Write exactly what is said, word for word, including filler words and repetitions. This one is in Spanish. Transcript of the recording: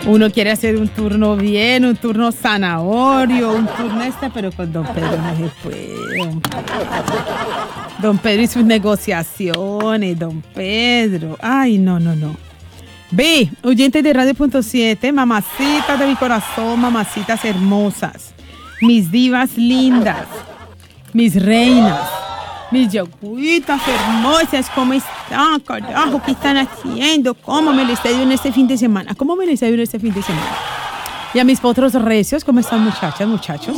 Uno quiere hacer un turno bien, un turno zanahorio, un turno este, pero con don Pedro no se puede. Don Pedro, don Pedro y sus negociaciones, don Pedro. Ay, no, no, no. Ve, oyentes de Radio Punto siete, mamacitas de mi corazón, mamacitas hermosas, mis divas lindas, mis reinas, mis yoguitas hermosas, ¿cómo están, carajo? ¿Qué están haciendo? ¿Cómo me les ha ido en este fin de semana? ¿Cómo me les ha ido en este fin de semana? Y a mis potros recios, ¿cómo están, muchachas, muchachos?